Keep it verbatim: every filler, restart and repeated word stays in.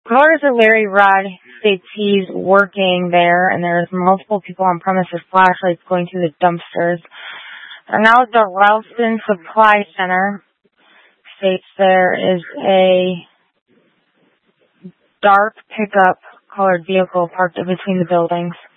Callers of Larry Rudd states he's working there, and there's multiple people on premises, flashlights going through the dumpsters. And now at the Ralston Supply Center, states there is a dark pickup colored vehicle parked in between the buildings.